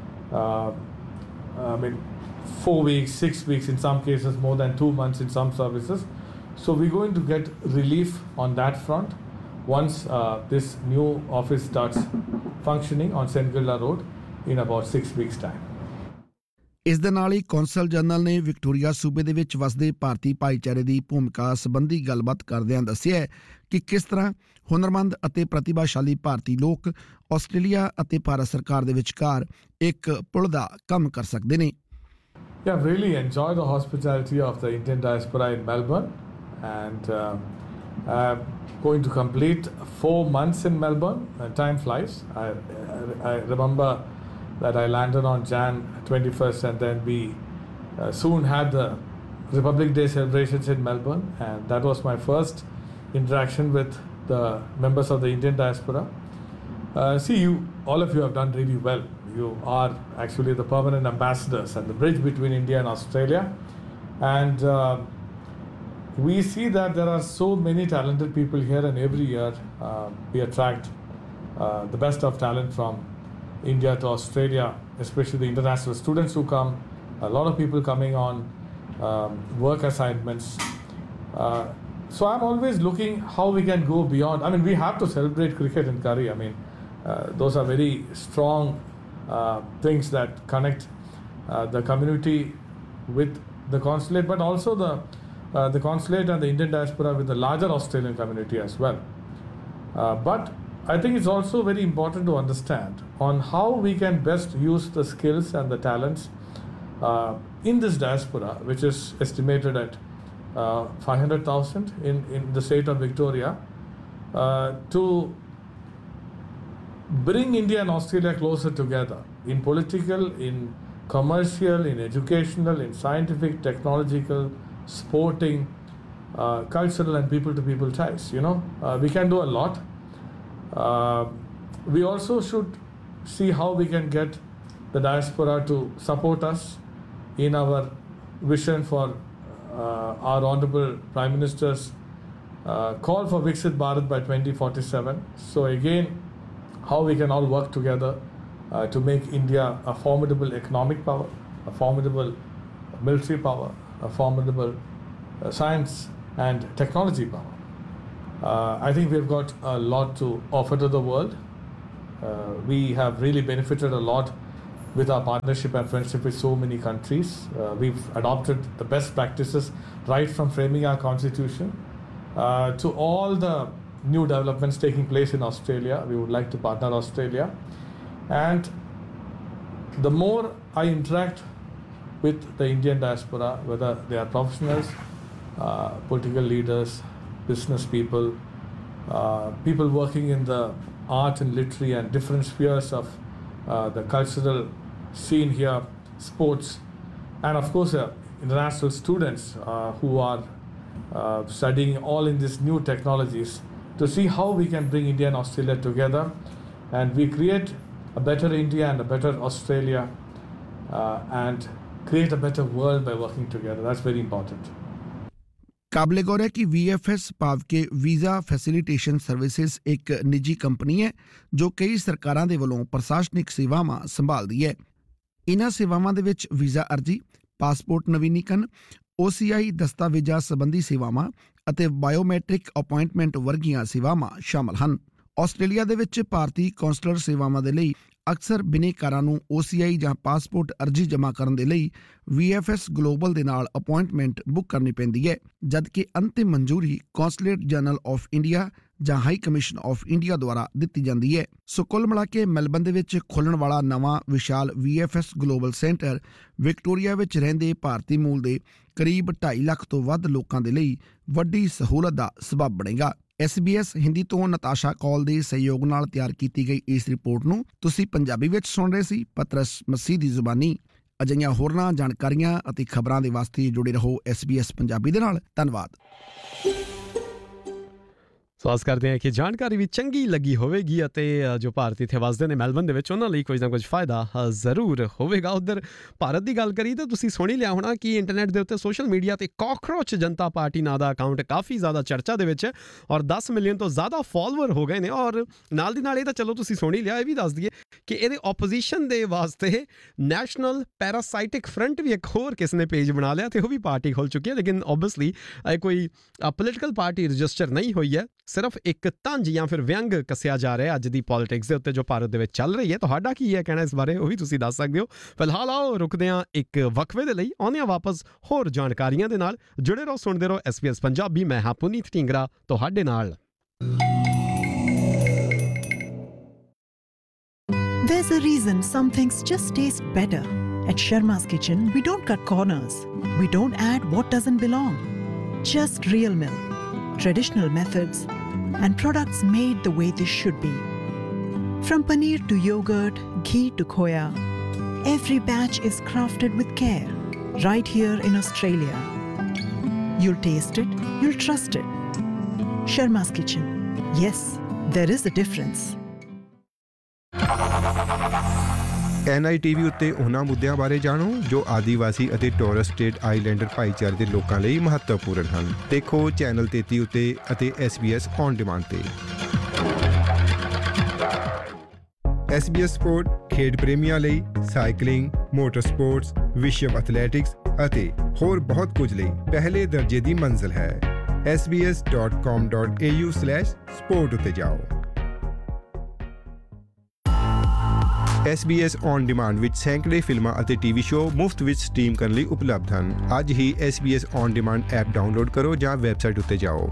4 weeks, 6 weeks, in some cases more than 2 months in some services. So we're going to get relief on that front once this new office starts functioning on St Kilda Road in about 6 weeks' time. ਇਸ ਦੇ ਨਾਲ ਹੀ council general ਨੇ Victoria ਸੂਬੇ ਦੇ ਵਿੱਚ ਵਸਦੇ ਭਾਰਤੀ ਭਾਈਚਾਰੇ ਦੀ ਭੂਮਿਕਾ ਸੰਬੰਧੀ ਗੱਲਬਾਤ ਕਰਦਿਆਂ ਦੱਸਿਆ ਕਿ ਕਿਸ ਤਰ੍ਹਾਂ ਹੁਨਰਮੰਦ ਅਤੇ ਪ੍ਰਤਿਭਾਸ਼ਾਲੀ ਭਾਰਤੀ ਲੋਕ ਆਸਟ੍ਰੇਲੀਆ ਅਤੇ ਭਾਰਤ ਸਰਕਾਰ ਦੇ ਵਿਚਕਾਰ ਇੱਕ ਪੁਲ ਦਾ ਕੰਮ ਕਰ ਸਕਦੇ ਨੇ। Yeah, I've really enjoyed the hospitality of the Indian diaspora in Melbourne, and I'm going to complete 4 months in Melbourne. Time flies. I remember that I landed on Jan 21st, and then we soon had the Republic Day celebrations in Melbourne, and that was my first interaction with the members of the Indian diaspora. All of you have done really well. You are actually the permanent ambassadors and the bridge between India and Australia, and we see that there are so many talented people here, and every year we attract the best of talent from India to Australia, especially the international students who come, a lot of people coming on work assignments. So I'm always looking how we can go beyond. I mean, we have to celebrate cricket in Curry. I mean, those are very strong things that connect the community with the consulate, but also the consulate and the Indian diaspora with the larger Australian community as well. But I think it's also very important to understand on how we can best use the skills and the talents in this diaspora, which is estimated at 500,000 in the state of Victoria, to bring India and Australia closer together in political, in commercial, in educational, in scientific, technological, sporting, cultural and people-to-people ties. We can do a lot. We also should see how we can get the diaspora to support us in our vision for our Honorable Prime Minister's call for Viksit Bharat by 2047. So again, how we can all work together to make India a formidable economic power, a formidable military power, a formidable science and technology power. I think we've got a lot to offer to the world. We have really benefited a lot with our partnership and friendship with so many countries. We've adopted the best practices right from framing our constitution to all the new developments taking place in Australia. We would like to partner Australia. And the more I interact with the Indian diaspora, whether they are professionals, political leaders, business people, people working in the art and literary and different spheres of the cultural scene here, sports, and of course international students who are studying all in these new technologies, to see how we can bring India and Australia together and we create a better India and a better Australia and create a better world by working together. That's very important. काबिले गौर है कि VFS ਭਾਵ ਕਿ visa facilitation services ਇੱਕ ਨਿੱਜੀ company ਹੈ ਜੋ ਕਈ ਸਰਕਾਰਾਂ ਦੇ ਵੱਲੋਂ ਪ੍ਰਸ਼ਾਸਨਿਕ ਸੇਵਾਵਾਂ ਸੰਭਾਲਦੀ ਹੈ। ਇਨ੍ਹਾਂ ਸੇਵਾਵਾਂ ਦੇ ਵਿੱਚ ਵੀਜ਼ਾ ਅਰਜ਼ੀ, ਪਾਸਪੋਰਟ ਨਵੀਨੀਕਰਨ, OCI ਦਸਤਾਵੇਜ਼ਾਂ ਸੰਬੰਧੀ ਸੇਵਾਵਾਂ ਅਤੇ ਬਾਇਓਮੈਟ੍ਰਿਕ ਅਪਾਇੰਟਮੈਂਟ ਵਰਗੀਆਂ ਸੇਵਾਵਾਂ ਸ਼ਾਮਲ ਹਨ। ਆਸਟ੍ਰੇਲੀਆ ਦੇ ਵਿੱਚ ਭਾਰਤੀ ਕੌਂਸਲਰ ਸੇਵਾਵਾਂ ਦੇ ਲਈ ਅਕਸਰ ਬਿਨੇਕਾਰਾਂ ਨੂੰ OCI ਜਾਂ ਪਾਸਪੋਰਟ ਅਰਜ਼ੀ ਜਮ੍ਹਾਂ ਕਰਨ ਦੇ ਲਈ VFS ਗਲੋਬਲ ਦੇ ਨਾਲ ਅਪਾਇੰਟਮੈਂਟ ਬੁੱਕ ਕਰਨੀ ਪੈਂਦੀ ਹੈ, ਜਦਕਿ ਅੰਤਿਮ ਮਨਜ਼ੂਰੀ ਕੌਂਸਲੇਟ ਜਨਰਲ ਆਫ ਇੰਡੀਆ ਜਾਂ ਹਾਈ ਕਮਿਸ਼ਨ ਆਫ ਇੰਡੀਆ ਦੁਆਰਾ ਦਿੱਤੀ ਜਾਂਦੀ ਹੈ। ਸੋ ਕੁੱਲ ਮਿਲਾ ਕੇ ਮੈਲਬਨ ਦੇ ਵਿੱਚ ਖੁੱਲ੍ਹਣ ਵਾਲਾ ਨਵਾਂ ਵਿਸ਼ਾਲ VFS ਗਲੋਬਲ ਸੈਂਟਰ ਵਿਕਟੋਰੀਆ ਵਿੱਚ ਰਹਿੰਦੇ ਭਾਰਤੀ ਮੂਲ ਦੇ ਕਰੀਬ 2.5 ਲੱਖ ਤੋਂ ਵੱਧ ਲੋਕਾਂ ਦੇ ਲਈ ਵੱਡੀ ਸਹੂਲਤ ਦਾ ਸਬੱਬ ਬਣੇਗਾ। SBS ਹਿੰਦੀ ਤੋਂ ਨਤਾਸ਼ਾ ਕੌਲ ਦੇ ਸਹਿਯੋਗ ਨਾਲ ਤਿਆਰ ਕੀਤੀ ਗਈ ਇਸ ਰਿਪੋਰਟ ਨੂੰ ਤੁਸੀਂ ਪੰਜਾਬੀ ਵਿੱਚ ਸੁਣ ਰਹੇ ਸੀ ਪਤਰਸ ਮਸੀਹ ਦੀ ਜ਼ੁਬਾਨੀ। ਅਜਿਹੀਆਂ ਹੋਰਨਾਂ ਜਾਣਕਾਰੀਆਂ ਅਤੇ ਖਬਰਾਂ ਦੇ ਵਾਸਤੇ ਜੁੜੇ ਰਹੋ SBS ਪੰਜਾਬੀ ਦੇ ਨਾਲ। ਧੰਨਵਾਦ। ਸੋ ਆਸ ਕਰਦੇ ਹਾਂ ਕਿ ਜਾਣਕਾਰੀ ਵੀ ਚੰਗੀ ਲੱਗੀ ਹੋਵੇਗੀ ਅਤੇ ਜੋ ਭਾਰਤੀ ਇੱਥੇ ਵਸਦੇ ਨੇ ਮੈਲਬਨ ਦੇ ਵਿੱਚ ਉਹਨਾਂ ਲਈ ਕੁਝ ਨਾ ਕੁਝ ਫਾਇਦਾ ਜ਼ਰੂਰ ਹੋਵੇਗਾ। ਉੱਧਰ ਭਾਰਤ ਦੀ ਗੱਲ ਕਰੀ ਤਾਂ ਤੁਸੀਂ ਸੁਣ ਹੀ ਲਿਆ ਹੋਣਾ ਕਿ ਇੰਟਰਨੈਟ ਦੇ ਉੱਤੇ ਸੋਸ਼ਲ ਮੀਡੀਆ 'ਤੇ ਕਾਕਰੋਚ ਜਨਤਾ ਪਾਰਟੀ ਨਾਂ ਦਾ ਅਕਾਊਂਟ ਕਾਫੀ ਜ਼ਿਆਦਾ ਚਰਚਾ ਦੇ ਵਿੱਚ ਹੈ ਔਰ 10 ਮਿਲੀਅਨ ਤੋਂ ਜ਼ਿਆਦਾ ਫੋਲੋਵਰ ਹੋ ਗਏ ਨੇ। ਔਰ ਨਾਲ ਦੀ ਨਾਲ ਇਹ ਤਾਂ ਚਲੋ ਤੁਸੀਂ ਸੁਣ ਹੀ ਲਿਆ, ਇਹ ਵੀ ਦੱਸ ਦਈਏ ਕਿ ਇਹਦੇ ਓਪੋਜੀਸ਼ਨ ਦੇ ਵਾਸਤੇ ਨੈਸ਼ਨਲ ਪੈਰਾਸਾਈਟਿਕ ਫਰੰਟ ਵੀ ਇੱਕ ਹੋਰ ਕਿਸ ਨੇ ਪੇਜ ਬਣਾ ਲਿਆ ਅਤੇ ਉਹ ਵੀ ਪਾਰਟੀ ਖੁੱਲ੍ਹ ਚੁੱਕੀ ਹੈ। ਲੇਕਿਨ ਓਬਵੀਅਸਲੀ ਕੋਈ ਪੋਲੀਟੀਕਲ ਪਾਰਟੀ ਰਜਿਸਟਰ ਨਹੀਂ ਹੋਈ ਹੈ, ਸਿਰਫ ਇੱਕ ਤੰਜ ਜਾਂ ਫਿਰ ਵਿਅੰਗ ਕੱਸਿਆ ਜਾ ਰਿਹਾ ਅੱਜ ਦੀ ਪੋਲੀਟਿਕਸ ਦੇ ਉੱਤੇ ਜੋ ਭਾਰਤ ਦੇ ਵਿੱਚ ਚੱਲ ਰਹੀ ਹੈ। ਤੁਹਾਡਾ ਕੀ ਹੈ ਕਹਿਣਾ ਇਸ ਬਾਰੇ, ਉਹ ਵੀ ਤੁਸੀਂ ਦੱਸ ਸਕਦੇ ਹੋ। ਫਿਲਹਾਲ ਆਓ ਰੁਕਦੇ ਹਾਂ ਇੱਕ ਵਕਫੇ ਦੇ ਲਈ, ਆਉਂਦੇ ਹਾਂ ਵਾਪਸ ਹੋਰ ਜਾਣਕਾਰੀਆਂ ਦੇ ਨਾਲ। ਜੁੜੇ ਰਹੋ, ਸੁਣਦੇ ਰਹੋ SBS ਪੰਜਾਬੀ। ਮੈਂ ਹਾਂ ਪੁਨੀਤ ਢੀਂਗਰਾ ਤੁਹਾਡੇ ਨਾਲ। There's a reason some things just taste better. At Sharma's Kitchen, we don't cut corners. We don't add what doesn't belong. Just real milk, traditional methods, and products made the way they should be. From paneer to yogurt, ghee to khoya, every batch is crafted with care, right here in Australia. You'll taste it, you'll trust it. Sharma's Kitchen. Yes, there is a difference. NITV ਉੱਤੇ ਉਹਨਾਂ ਮੁੱਦਿਆਂ ਬਾਰੇ ਜਾਣੋ ਜੋ ਆਦੀਵਾਸੀ ਅਤੇ Torres straight islander ਭਾਈਚਾਰੇ ਦੇ ਲੋਕਾਂ ਲਈ ਮਹੱਤਵਪੂਰਨ ਹਨ। ਦੇਖੋ ਚੈਨਲ 33 ਉੱਤੇ ਅਤੇ SBS ਔਨ ਡਿਮਾਂਡ ਤੇ। SBS ਸਪੋਰਟ ਖੇਡ ਪ੍ਰੇਮੀਆਂ ਲਈ ਸਾਈਕਲਿੰਗ, ਮੋਟਰ ਸਪੋਰਟਸ, ਵਿਸ਼ਵ ਐਥਲੈਟਿਕਸ ਅਤੇ ਹੋਰ ਬਹੁਤ ਕੁਝ ਲਈ ਪਹਿਲੇ ਦਰਜੇ ਦੀ ਮੰਜ਼ਿਲ ਹੈ। sbs.com.au/sport ਉੱਤੇ ਜਾਓ। SBS ਔਨ ਡਿਮਾਂਡ ਵਿੱਚ ਸੈਂਕੜੇ ਫਿਲਮਾਂ ਅਤੇ ਟੀਵੀ ਸ਼ੋਅ ਮੁਫਤ ਵਿੱਚ ਸਟ੍ਰੀਮ ਕਰਨ ਲਈ ਉਪਲਬਧ ਹਨ। ਅੱਜ ਹੀ SBS on demand app download ਕਰੋ ਜਾਂ ਵੈਬਸਾਈਟ ਉੱਤੇ ਜਾਓ।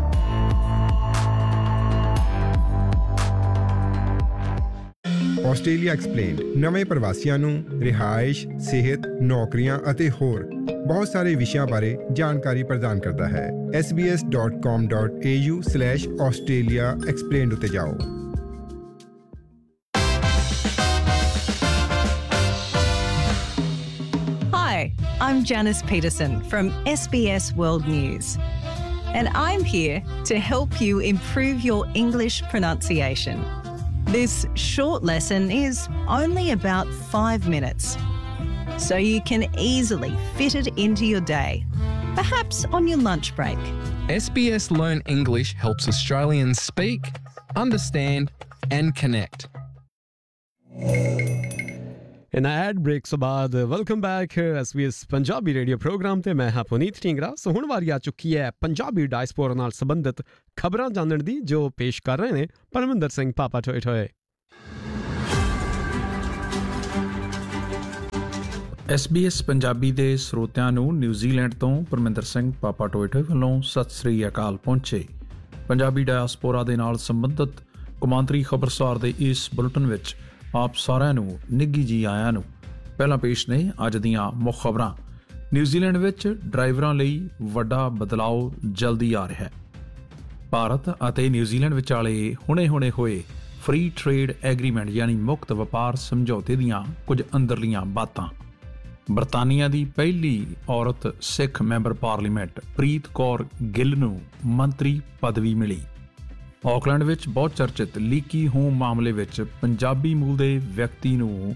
ਆਸਟ੍ਰੇਲੀਆ ਐਕਸਪਲੇਨਡ ਨਵੇਂ ਪ੍ਰਵਾਸੀਆਂ ਨੂੰ ਰਿਹਾਇਸ਼, ਸਿਹਤ, ਨੌਕਰੀਆਂ ਅਤੇ ਹੋਰ ਬਹੁਤ ਸਾਰੇ ਵਿਸ਼ਿਆਂ ਬਾਰੇ ਜਾਣਕਾਰੀ ਪ੍ਰਦਾਨ ਕਰਦਾ ਹੈ। sbs.com.au/Australia Explained ਉੱਤੇ ਜਾਓ। Hi, I'm Janice Peterson from SBS World News, and I'm here to help you improve your English pronunciation. This short lesson is only about 5 minutes, so you can easily fit it into your day, perhaps on your lunch break. SBS Learn English helps Australians speak, understand, and connect. In add break ਤੋਂ ਬਾਅਦ welcome back SBS Punjabi radio programme ਤੇ ਮੈਂ ਹਾਂ ਪੁਨੀਤ ਢੀਂਗਰਾ। ਸੋ ਹੁਣ ਵਾਰੀ ਆ ਚੁੱਕੀ ਹੈ ਪੰਜਾਬੀ ਡਾਇਸਪੋਰਾ ਨਾਲ ਸੰਬੰਧਿਤ ਖਬਰਾਂ ਜਾਣਨ ਦੀ, ਜੋ ਪੇਸ਼ ਕਰ ਰਹੇ ਨੇ ਪਰਮਿੰਦਰ ਸਿੰਘ ਪਾਪਾ ਟੋਏ ਟੋਏ। SBS ਪੰਜਾਬੀ ਦੇ ਸਰੋਤਿਆਂ ਨੂੰ ਨਿਊਜ਼ੀਲੈਂਡ ਤੋਂ ਪਰਮਿੰਦਰ ਸਿੰਘ ਪਾਪਾ ਟੋਏ ਟੋਏ ਵੱਲੋਂ ਸਤਿ ਸ੍ਰੀ ਅਕਾਲ ਪਹੁੰਚੇ। ਪੰਜਾਬੀ ਡਾਇਸਪੋਰਾ ਦੇ ਨਾਲ ਸੰਬੰਧਿਤ ਕੌਮਾਂਤਰੀ ਖਬਰਸਾਰ ਦੇ ਇਸ ਬੁਲਟਨ ਵਿੱਚ ਆਪ ਸਾਰਿਆਂ ਨੂੰ ਨਿੱਘੀ ਜੀ ਆਇਆਂ ਨੂੰ। ਪਹਿਲਾਂ ਪੇਸ਼ ਨੇ ਅੱਜ ਦੀਆਂ ਮੁੱਖ ਖਬਰਾਂ। ਨਿਊਜ਼ੀਲੈਂਡ ਵਿੱਚ ਡਰਾਈਵਰਾਂ ਲਈ ਵੱਡਾ ਬਦਲਾਅ ਜਲਦੀ ਆ ਰਿਹਾ ਹੈ। ਭਾਰਤ ਅਤੇ ਨਿਊਜ਼ੀਲੈਂਡ ਵਿਚਾਲੇ ਹੁਣੇ ਹੋਏ ਫ੍ਰੀ ਟ੍ਰੇਡ ਐਗਰੀਮੈਂਟ ਯਾਨੀ ਮੁਕਤ ਵਪਾਰ ਸਮਝੌਤੇ ਦੀਆਂ ਕੁਝ ਅੰਦਰਲੀਆਂ ਬਾਤਾਂ। ਬਰਤਾਨੀਆ ਦੀ ਪਹਿਲੀ ਔਰਤ ਸਿੱਖ ਮੈਂਬਰ ਪਾਰਲੀਮੈਂਟ ਪ੍ਰੀਤ ਕੌਰ ਗਿੱਲ ਨੂੰ ਮੰਤਰੀ ਪਦਵੀ ਮਿਲੀ। ਆਕਲੈਂਡ ਵਿੱਚ ਬਹੁਤ ਚਰਚਿਤ ਲੀਕੀ ਹੋਮ ਮਾਮਲੇ ਵਿੱਚ ਪੰਜਾਬੀ ਮੂਲ ਦੇ ਵਿਅਕਤੀ ਨੂੰ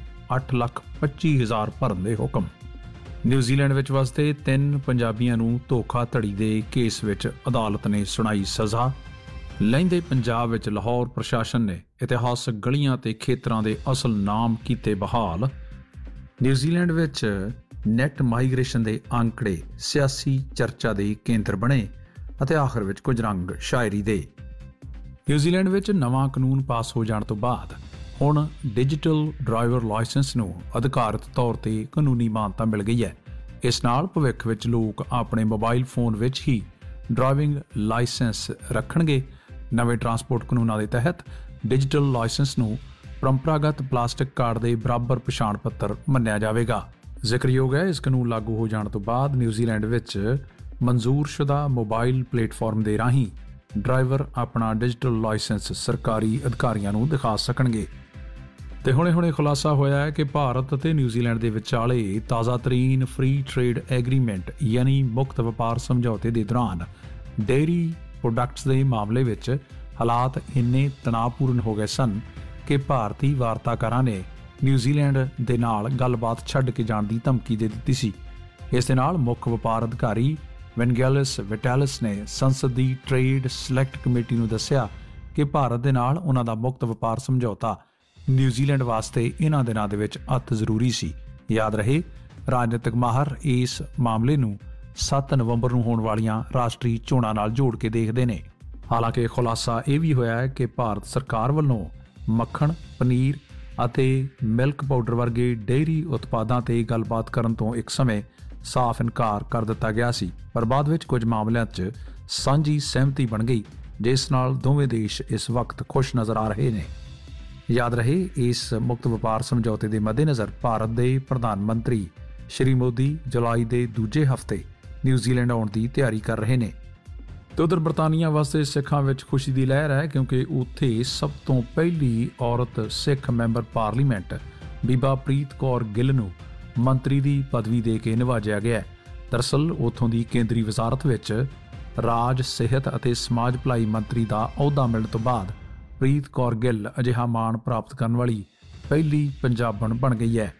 8,25,000 ਭਰਨ ਦੇ ਹੁਕਮ। ਨਿਊਜ਼ੀਲੈਂਡ ਵਿੱਚ ਵਸਦੇ 3 ਪੰਜਾਬੀਆਂ ਨੂੰ ਧੋਖਾਧੜੀ ਦੇ ਕੇਸ ਵਿੱਚ ਅਦਾਲਤ ਨੇ ਸੁਣਾਈ ਸਜ਼ਾ। ਲਹਿੰਦੇ ਪੰਜਾਬ ਵਿੱਚ ਲਾਹੌਰ ਪ੍ਰਸ਼ਾਸਨ ਨੇ ਇਤਿਹਾਸਕ ਗਲੀਆਂ ਤੇ ਖੇਤਰਾਂ ਦੇ ਅਸਲ ਨਾਮ ਕੀਤੇ ਬਹਾਲ। ਨਿਊਜ਼ੀਲੈਂਡ ਵਿੱਚ ਨੈੱਟ ਮਾਈਗ੍ਰੇਸ਼ਨ ਦੇ ਅੰਕੜੇ ਸਿਆਸੀ ਚਰਚਾ ਦੇ ਕੇਂਦਰ ਬਣੇ ਅਤੇ ਆਖਰ ਵਿੱਚ ਕੁਝ ਰੰਗ ਸ਼ਾਇਰੀ ਦੇ। ਨਿਊਜ਼ੀਲੈਂਡ ਵਿੱਚ ਨਵਾਂ ਕਾਨੂੰਨ ਪਾਸ ਹੋ ਜਾਣ ਤੋਂ ਬਾਅਦ ਹੁਣ ਡਿਜੀਟਲ ਡਰਾਈਵਰ ਲਾਇਸੈਂਸ ਨੂੰ ਅਧਿਕਾਰਤ ਤੌਰ ਤੇ ਕਾਨੂੰਨੀ ਮਾਨਤਾ ਮਿਲ ਗਈ ਹੈ। ਇਸ ਨਾਲ ਭਵਿੱਖ ਵਿੱਚ ਲੋਕ ਆਪਣੇ ਮੋਬਾਈਲ ਫੋਨ ਵਿੱਚ ਹੀ ਡਰਾਈਵਿੰਗ ਲਾਇਸੈਂਸ ਰੱਖਣਗੇ। ਨਵੇਂ ਟਰਾਂਸਪੋਰਟ ਕਾਨੂੰਨਾਂ ਦੇ ਤਹਿਤ ਡਿਜੀਟਲ ਲਾਇਸੈਂਸ ਨੂੰ ਪਰੰਪਰਾਗਤ ਪਲਾਸਟਿਕ ਕਾਰਡ ਦੇ ਬਰਾਬਰ ਪਛਾਣ ਪੱਤਰ ਮੰਨਿਆ ਜਾਵੇਗਾ। ਜ਼ਿਕਰਯੋਗ ਹੈ, ਇਸ ਕਾਨੂੰਨ ਲਾਗੂ ਹੋ ਜਾਣ ਤੋਂ ਬਾਅਦ ਨਿਊਜ਼ੀਲੈਂਡ ਵਿੱਚ ਮਨਜ਼ੂਰਸ਼ੁਦਾ ਮੋਬਾਈਲ ਪਲੇਟਫਾਰਮ ਦੇ ਰਾਹੀਂ ਡਰਾਈਵਰ ਆਪਣਾ ਡਿਜੀਟਲ ਲਾਇਸੈਂਸ ਸਰਕਾਰੀ ਅਧਿਕਾਰੀਆਂ ਨੂੰ ਦਿਖਾ ਸਕਣਗੇ। ਤੇ ਹੁਣੇ ਖੁਲਾਸਾ ਹੋਇਆ ਹੈ ਕਿ ਭਾਰਤ ਅਤੇ ਨਿਊਜ਼ੀਲੈਂਡ ਦੇ ਵਿਚਾਲੇ ਤਾਜ਼ਾ ਤਰੀਨ ਫ੍ਰੀ ਟ੍ਰੇਡ ਐਗਰੀਮੈਂਟ ਯਾਨੀ ਮੁਕਤ ਵਪਾਰ ਸਮਝੌਤੇ ਦੇ ਦੌਰਾਨ ਡੇਅਰੀ ਪ੍ਰੋਡਕਟਸ ਦੇ ਮਾਮਲੇ ਵਿੱਚ ਹਾਲਾਤ ਇੰਨੇ ਤਣਾਅਪੂਰਨ ਹੋ ਗਏ ਸਨ ਕਿ ਭਾਰਤੀ ਵਾਰਤਾਕਾਰਾਂ ਨੇ ਨਿਊਜ਼ੀਲੈਂਡ ਦੇ ਨਾਲ ਗੱਲਬਾਤ ਛੱਡ ਕੇ ਜਾਣ ਦੀ ਧਮਕੀ ਦੇ ਦਿੱਤੀ ਸੀ। ਇਸ ਦੇ ਨਾਲ ਮੁੱਖ ਵਪਾਰ ਅਧਿਕਾਰੀ ਵੈਨਗੇਲਸ ਵਿਟਾਲਿਸ ਨੇ ਸੰਸਦ ਦੀ ਟ੍ਰੇਡ ਸਿਲੈਕਟ ਕਮੇਟੀ ਨੂੰ ਦੱਸਿਆ ਕਿ ਭਾਰਤ ਦੇ ਨਾਲ ਉਹਨਾਂ ਦਾ ਮੁਕਤ ਵਪਾਰ ਸਮਝੌਤਾ ਨਿਊਜ਼ੀਲੈਂਡ ਵਾਸਤੇ ਇਹਨਾਂ ਦਿਨਾਂ ਦੇ ਵਿੱਚ ਅਤਿ ਜ਼ਰੂਰੀ ਸੀ। ਯਾਦ ਰਹੇ, ਰਾਜਨੀਤਿਕ ਮਾਹਰ ਇਸ ਮਾਮਲੇ ਨੂੰ 7 ਨਵੰਬਰ ਨੂੰ ਹੋਣ ਵਾਲੀਆਂ ਰਾਸ਼ਟਰੀ ਚੋਣਾਂ ਨਾਲ ਜੋੜ ਕੇ ਦੇਖਦੇ ਨੇ। ਹਾਲਾਂਕਿ ਖੁਲਾਸਾ ਇਹ ਵੀ ਹੋਇਆ ਹੈ ਕਿ ਭਾਰਤ ਸਰਕਾਰ ਵੱਲੋਂ ਮੱਖਣ, ਪਨੀਰ ਅਤੇ ਮਿਲਕ ਪਾਊਡਰ ਵਰਗੇ ਡੇਅਰੀ ਉਤਪਾਦਾਂ ਤੇ ਗੱਲਬਾਤ ਕਰਨ ਤੋਂ ਇੱਕ ਸਮੇਂ ਸਾਫ਼ ਇਨਕਾਰ ਕਰ ਦਿੱਤਾ ਗਿਆ ਸੀ, ਪਰ ਬਾਅਦ ਵਿੱਚ ਕੁਝ ਮਾਮਲਿਆਂ 'ਚ ਸਾਂਝੀ ਸਹਿਮਤੀ ਬਣ ਗਈ, ਜਿਸ ਨਾਲ ਦੋਵੇਂ ਦੇਸ਼ ਇਸ ਵਕਤ ਖੁਸ਼ ਨਜ਼ਰ ਆ ਰਹੇ ਨੇ। ਯਾਦ ਰਹੇ, ਇਸ ਮੁਕਤ ਵਪਾਰ ਸਮਝੌਤੇ ਦੇ ਮੱਦੇਨਜ਼ਰ ਭਾਰਤ ਦੇ ਪ੍ਰਧਾਨ ਮੰਤਰੀ ਸ਼੍ਰੀ ਮੋਦੀ ਜੁਲਾਈ ਦੇ ਦੂਜੇ ਹਫ਼ਤੇ ਨਿਊਜ਼ੀਲੈਂਡ ਆਉਣ ਦੀ ਤਿਆਰੀ ਕਰ ਰਹੇ ਨੇ। ਤੇ ਉਧਰ ਬਰਤਾਨੀਆ ਵਾਸਤੇ ਸਿੱਖਾਂ ਵਿੱਚ ਖੁਸ਼ੀ ਦੀ ਲਹਿਰ ਹੈ, ਕਿਉਂਕਿ ਉੱਥੇ ਸਭ ਤੋਂ ਪਹਿਲੀ ਔਰਤ ਸਿੱਖ ਮੈਂਬਰ ਪਾਰਲੀਮੈਂਟ ਬੀਬਾ ਪ੍ਰੀਤ ਕੌਰ ਗਿੱਲ ਨੂੰ ਮੰਤਰੀ ਦੀ ਪਦਵੀ ਦੇ ਕੇ ਨਿਵਾਜਿਆ ਗਿਆ। ਦਰਅਸਲ ਉੱਥੋਂ ਦੀ ਕੇਂਦਰੀ ਵਜ਼ਾਰਤ ਵਿੱਚ ਰਾਜ, ਸਿਹਤ ਅਤੇ ਸਮਾਜ ਭਲਾਈ ਮੰਤਰੀ ਦਾ ਅਹੁਦਾ ਮਿਲਣ ਤੋਂ ਬਾਅਦ ਪ੍ਰੀਤ ਕੌਰ ਗਿੱਲ ਅਜਿਹਾ ਮਾਣ ਪ੍ਰਾਪਤ ਕਰਨ ਵਾਲੀ ਪਹਿਲੀ ਪੰਜਾਬਣ ਬਣ ਗਈ ਹੈ।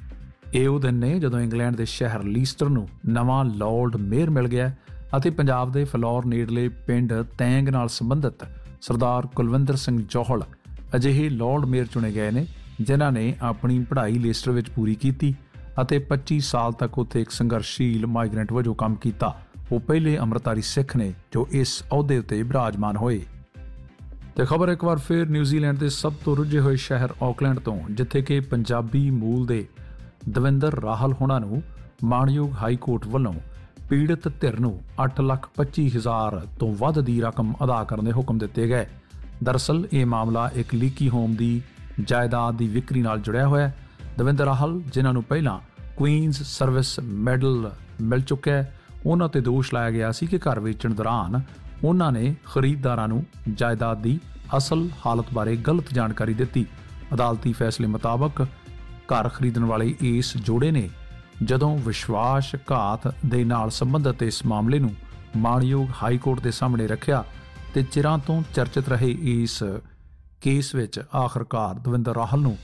ਇਹ ਉਹ ਦਿਨ ਨੇ ਜਦੋਂ ਇੰਗਲੈਂਡ ਦੇ ਸ਼ਹਿਰ ਲੀਸਟਰ ਨੂੰ ਨਵਾਂ ਲਾਰਡ ਮੇਅਰ ਮਿਲ ਗਿਆ ਅਤੇ ਪੰਜਾਬ ਦੇ ਫਲੌਰ ਨੇੜਲੇ ਪਿੰਡ ਤੈਂਗ ਨਾਲ ਸੰਬੰਧਿਤ ਸਰਦਾਰ ਕੁਲਵਿੰਦਰ ਸਿੰਘ ਜੌਹਲ ਅਜਿਹੇ ਲਾਰਡ ਮੇਅਰ ਚੁਣੇ ਗਏ ਨੇ ਜਿਨ੍ਹਾਂ ਨੇ ਆਪਣੀ ਪੜ੍ਹਾਈ ਲੀਸਟਰ ਵਿੱਚ ਪੂਰੀ ਕੀਤੀ ਅਤੇ 25 ਸਾਲ ਤੱਕ ਉੱਥੇ ਇੱਕ ਸੰਘਰਸ਼ੀਲ ਮਾਈਗ੍ਰੈਂਟ ਵਜੋਂ ਕੰਮ ਕੀਤਾ। ਉਹ ਪਹਿਲੇ ਅੰਮ੍ਰਿਤਧਾਰੀ ਸਿੱਖ ਨੇ ਜੋ ਇਸ ਅਹੁਦੇ ਉੱਤੇ ਬਿਰਾਜਮਾਨ ਹੋਏ। ਤੇ ਖਬਰ ਇੱਕ ਵਾਰ ਫਿਰ ਨਿਊਜ਼ੀਲੈਂਡ ਦੇ ਸਭ ਤੋਂ ਰੁੱਝੇ ਹੋਏ ਸ਼ਹਿਰ ਆਕਲੈਂਡ ਤੋਂ, ਜਿੱਥੇ ਕਿ ਪੰਜਾਬੀ ਮੂਲ ਦੇ ਦਵਿੰਦਰ ਰਾਹਲ ਹੋਣਾ ਨੂੰ ਮਾਣਯੋਗ ਹਾਈ ਕੋਰਟ ਵੱਲੋਂ ਪੀੜਤ ਧਿਰ ਨੂੰ 8,25,000 ਤੋਂ ਵੱਧ ਦੀ ਰਕਮ ਅਦਾ ਕਰਨ ਦੇ ਹੁਕਮ ਦਿੱਤੇ ਗਏ। ਦਰਅਸਲ ਇਹ ਮਾਮਲਾ ਇੱਕ ਲੀਕੀ ਹੋਮ ਦੀ ਜਾਇਦਾਦ ਦੀ ਵਿਕਰੀ ਨਾਲ ਜੁੜਿਆ ਹੋਇਆ ਹੈ। ਦਵਿੰਦਰ ਰਾਹਲ, ਜਿਨ੍ਹਾਂ ਨੂੰ ਪਹਿਲਾਂ ਕੁਈਨਜ਼ ਸਰਵਿਸ ਮੈਡਲ ਮਿਲ ਚੁੱਕਿਆ ਹੈ, ਉਹਨਾਂ ਤੇ ਦੋਸ਼ ਲਾਇਆ ਗਿਆ ਸੀ ਕਿ ਘਰ ਵੇਚਣ ਦੌਰਾਨ ਉਹਨਾਂ ਨੇ ਖਰੀਦਦਾਰਾਂ ਨੂੰ ਜਾਇਦਾਦ ਦੀ ਅਸਲ ਹਾਲਤ ਬਾਰੇ ਗਲਤ ਜਾਣਕਾਰੀ ਦਿੱਤੀ। ਅਦਾਲਤੀ ਫੈਸਲੇ ਮੁਤਾਬਕ ਘਰ ਖਰੀਦਣ ਵਾਲੇ ਇਸ ਜੋੜੇ ਨੇ ਜਦੋਂ ਵਿਸ਼ਵਾਸਘਾਤ ਦੇ ਨਾਲ ਸੰਬੰਧਿਤ ਇਸ ਮਾਮਲੇ ਨੂੰ ਮਾਣਯੋਗ ਹਾਈ ਕੋਰਟ ਦੇ ਸਾਹਮਣੇ ਰੱਖਿਆ ਤੇ ਚਿਰਾਂ ਤੋਂ ਚਰਚਿਤ ਰਹੇ ਇਸ ਕੇਸ ਵਿੱਚ ਆਖਰਕਾਰ ਦਵਿੰਦਰ ਰਾਹਲ ਨੂੰ